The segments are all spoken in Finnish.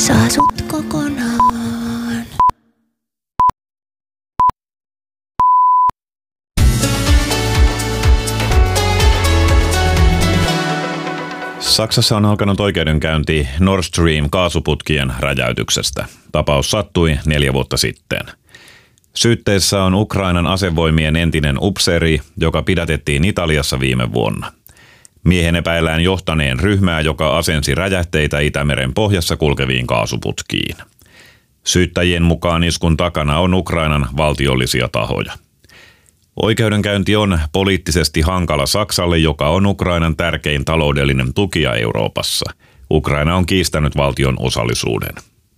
saa sut kokonaan. Saksassa on alkanut oikeudenkäynti Nord Stream kaasuputkien räjäytyksestä. Tapaus sattui 4 vuotta sitten. Syytteessä on Ukrainan asevoimien entinen upseeri, joka pidätettiin Italiassa viime vuonna. Miehen epäillään johtaneen ryhmää, joka asensi räjähteitä Itämeren pohjassa kulkeviin kaasuputkiin. Syyttäjien mukaan iskun takana on Ukrainan valtiollisia tahoja. Oikeudenkäynti on poliittisesti hankala Saksalle, joka on Ukrainan tärkein taloudellinen tukija Euroopassa. Ukraina on kiistänyt valtion osallisuuden.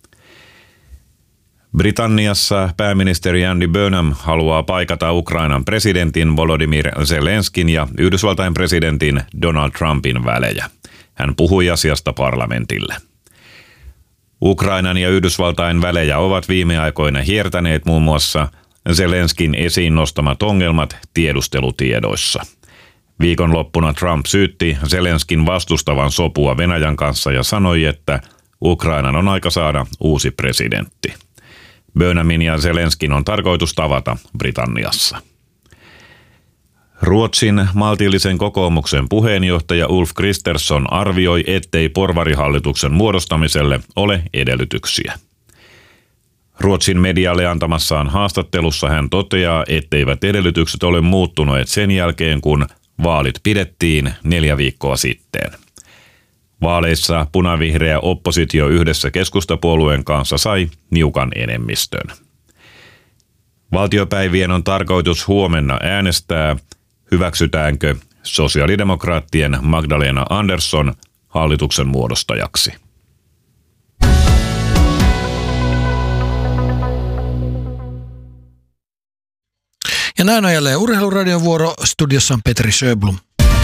Britanniassa pääministeri Andy Burnham haluaa paikata Ukrainan presidentin Volodymyr Zelenskin ja Yhdysvaltain presidentin Donald Trumpin välejä. Hän puhui asiasta parlamentille. Ukrainan ja Yhdysvaltain välejä ovat viime aikoina hiertäneet muun muassa Zelenskin esiin nostamat ongelmat tiedustelutiedoissa. Viikonloppuna Trump syytti Zelenskin vastustavan sopua Venäjän kanssa ja sanoi, että Ukrainan on aika saada uusi presidentti. Burnhamin ja Zelenskin on tarkoitus tavata Britanniassa. Ruotsin maltillisen kokoomuksen puheenjohtaja Ulf Kristersson arvioi, ettei porvarihallituksen muodostamiselle ole edellytyksiä. Ruotsin medialle antamassaan haastattelussa hän toteaa, etteivät edellytykset ole muuttuneet sen jälkeen, kun vaalit pidettiin 4 viikkoa sitten. Vaaleissa punavihreä oppositio yhdessä keskustapuolueen kanssa sai niukan enemmistön. Valtiopäivien on tarkoitus huomenna äänestää, hyväksytäänkö sosiaalidemokraattien Magdalena Andersson hallituksen muodostajaksi. Ja näin on jälleen Urheiluradion vuoro. Studiossa on Petri Sjöblom.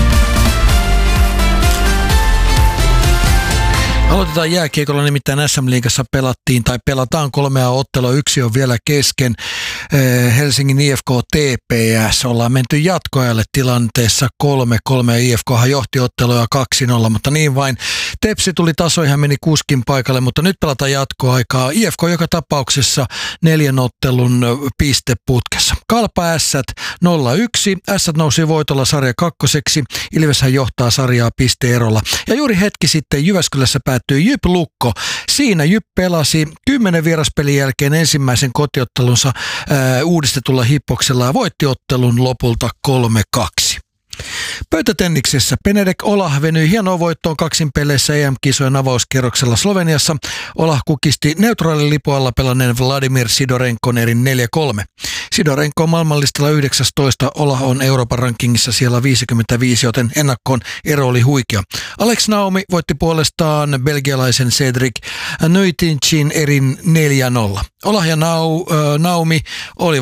Aloitetaan jääkiekolla, nimittäin SM-liigassa pelataan 3 ottelua, 1 on vielä kesken. Helsingin IFK TPS ollaan menty jatkoajalle tilanteessa 3-3 ja IFKhan johti ottelua 2-0, mutta niin vain. Tepsi tuli tasoihin, meni kuskin paikalle, mutta nyt pelataan jatkoaikaa. IFK joka tapauksessa 4 ottelun pisteputkessa. Kalpa Ässät 0-1. Ässät nousi voitolla sarja 2. Ilveshän johtaa sarjaa pisteerolla. Ja juuri hetki sitten Jyväskylässä päättyi Jyp Lukko. Siinä Jyp pelasi 10 vieraspelin jälkeen ensimmäisen kotiottelunsa uudistetulla hippoksella ja voitti ottelun lopulta 3-2. Pöytätenniksessä Benedek Olah venyi hienoon voittoon kaksinpeleissä EM-kisojen avauskierroksella Sloveniassa. Olah kukisti neutraalin lipun alla pelanneen Vladimir Sidorenkon erin 4-3. Sidorenko on maailmanlistalla 19, Olah on Euroopan rankingissa siellä 55, joten ennakkoon ero oli huikea. Alex Naumi voitti puolestaan belgialaisen Cedric Nuitincin erin 4-0. Olah ja Naumi olivat